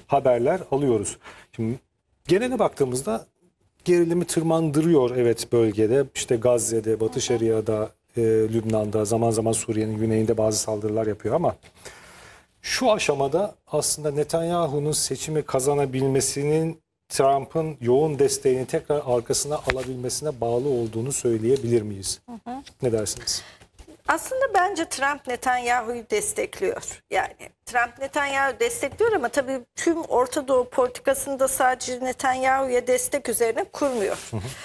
haberler alıyoruz. Şimdi genele baktığımızda gerilimi tırmandırıyor evet bölgede. İşte Gazze'de, Batı Şeria'da, Lübnan'da, zaman zaman Suriye'nin güneyinde bazı saldırılar yapıyor ama şu aşamada aslında Netanyahu'nun seçimi kazanabilmesinin Trump'ın yoğun desteğini tekrar arkasına alabilmesine bağlı olduğunu söyleyebilir miyiz? Ne dersiniz? Aslında bence Trump Netanyahu'yu destekliyor. Yani Trump Netanyahu'yu destekliyor ama tabii tüm Orta Doğu politikasını da sadece Netanyahu'ya destek üzerine kurmuyor.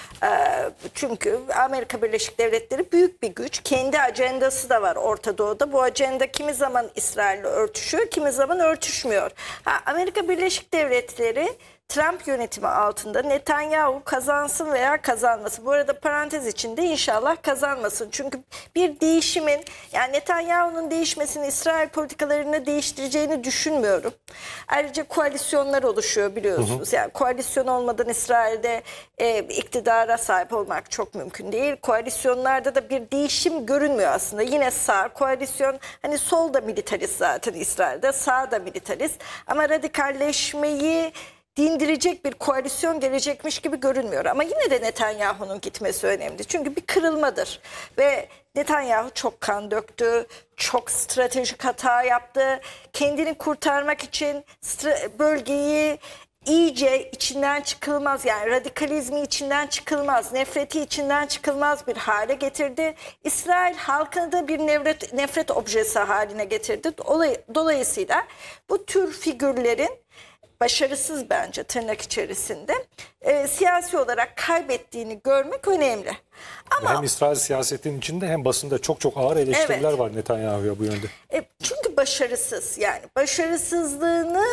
Çünkü Amerika Birleşik Devletleri büyük bir güç. Kendi ajandası da var Orta Doğu'da. Bu ajanda kimi zaman İsrail'le örtüşüyor, kimi zaman örtüşmüyor. Amerika Birleşik Devletleri Trump yönetimi altında Netanyahu kazansın veya kazanmasın. Bu arada parantez içinde inşallah kazanmasın. Çünkü bir değişimin, yani Netanyahu'nun değişmesini İsrail politikalarını değiştireceğini düşünmüyorum. Ayrıca koalisyonlar oluşuyor biliyorsunuz. Yani koalisyon olmadan İsrail'de iktidara sahip olmak çok mümkün değil. Koalisyonlarda da bir değişim görünmüyor aslında. Yine sağ koalisyon, hani sol da militarist zaten İsrail'de, sağ da militarist. Ama radikalleşmeyi dindirecek bir koalisyon gelecekmiş gibi görünmüyor. Ama yine de Netanyahu'nun gitmesi önemli. Çünkü bir kırılmadır. Ve Netanyahu çok kan döktü, çok stratejik hata yaptı. Kendini kurtarmak için bölgeyi iyice içinden çıkılmaz, yani radikalizmi içinden çıkılmaz, nefreti içinden çıkılmaz bir hale getirdi. İsrail halkını da bir nefret objesi haline getirdi. Dolayısıyla bu tür figürlerin başarısız, bence tırnak içerisinde siyasi olarak kaybettiğini görmek önemli. Ama Hem İsrail siyasetinin içinde hem basında çok ağır eleştiriler var Netanyahu'ya bu yönde. Çünkü başarısız, yani başarısızlığını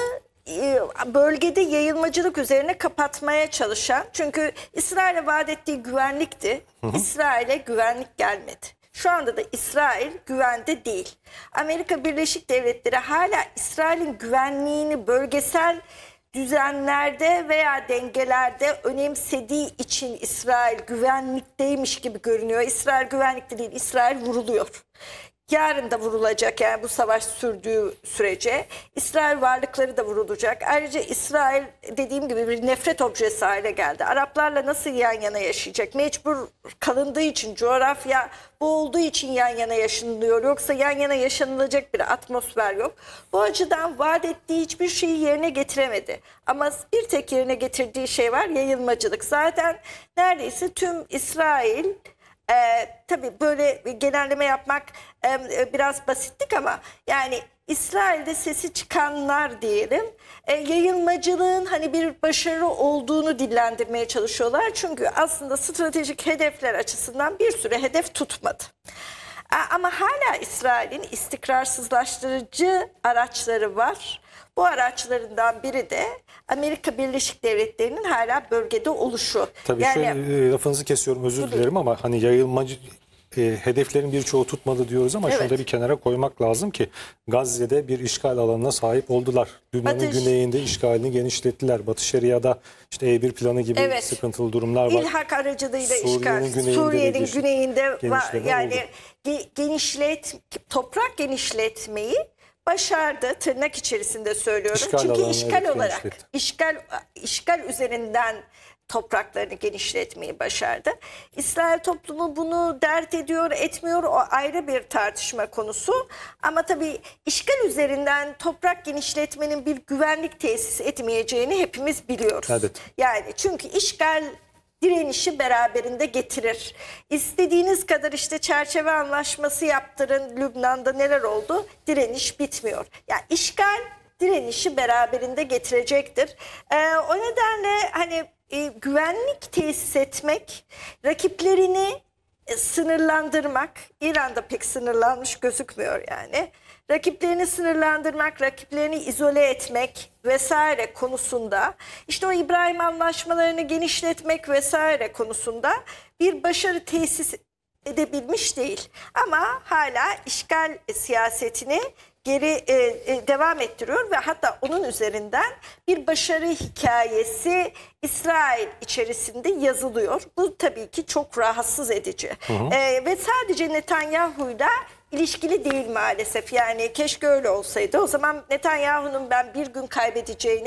bölgede yayılmacılık üzerine kapatmaya çalışan, çünkü İsrail'e vaat ettiği güvenlikti. İsrail'e güvenlik gelmedi. Şu anda da İsrail güvende değil. Amerika Birleşik Devletleri hala İsrail'in güvenliğini bölgesel düzenlerde veya dengelerde önemsediği için İsrail güvenlikteymiş gibi görünüyor. İsrail güvenlikte değil, İsrail vuruluyor. Yarın da vurulacak, yani bu savaş sürdüğü sürece İsrail varlıkları da vurulacak. Ayrıca İsrail, dediğim gibi, bir nefret objesi haline geldi. Araplarla nasıl yan yana yaşayacak? Mecbur kalındığı için, coğrafya bu olduğu için yan yana yaşanılıyor. Yoksa yan yana yaşanılacak bir atmosfer yok. Bu açıdan vaat ettiği hiçbir şeyi yerine getiremedi. Ama bir tek yerine getirdiği şey var: yayılmacılık. Zaten neredeyse tüm İsrail, tabii böyle genelleme yapmak biraz basitlik ama yani İsrail'de sesi çıkanlar diyelim, yayılmacılığın hani bir başarı olduğunu dillendirmeye çalışıyorlar. Çünkü aslında stratejik hedefler açısından bir süre hedef tutmadı. Ama hala İsrail'in istikrarsızlaştırıcı araçları var. Bu araçlarından biri de Amerika Birleşik Devletleri'nin hala bölgede oluşu. Tabii yani, şöyle, lafınızı kesiyorum, özür dilerim ama hani yayılmacı hedeflerin birçoğu tutmadı diyoruz ama şunu da bir kenara koymak lazım ki Gazze'de bir işgal alanına sahip oldular. Lübnan'ın güneyinde işgalini genişlettiler. Batı Şeria'da işte E1 planı gibi sıkıntılı durumlar var. İlhak aracılığıyla Suriye'nin güneyinde var. Yani toprak genişletmeyi başardı, tırnak içerisinde söylüyorum. Çünkü işgal olarak, işgal üzerinden topraklarını genişletmeyi başardı. İsrail toplumu bunu dert ediyor, etmiyor, o ayrı bir tartışma konusu. Ama tabii işgal üzerinden toprak genişletmenin bir güvenlik tesis etmeyeceğini hepimiz biliyoruz. Evet. Yani çünkü işgal direnişi beraberinde getirir. İstediğiniz kadar işte çerçeve anlaşması yaptırın, Lübnan'da neler oldu? Direniş bitmiyor. Yani işgal direnişi beraberinde getirecektir. O nedenle hani güvenlik tesis etmek, rakiplerini sınırlandırmak, İran'da pek sınırlanmış gözükmüyor yani. Rakiplerini sınırlandırmak, rakiplerini izole etmek vesaire konusunda, işte o İbrahim anlaşmalarını genişletmek vesaire konusunda bir başarı tesis edebilmiş değil. Ama hala işgal siyasetini devam ettiriyor ve hatta onun üzerinden bir başarı hikayesi İsrail içerisinde yazılıyor. Bu tabii ki çok rahatsız edici. Ve sadece Netanyahu'yla ilişkili değil maalesef. Yani keşke öyle olsaydı. O zaman Netanyahu'nun ben bir gün kaybedeceğini,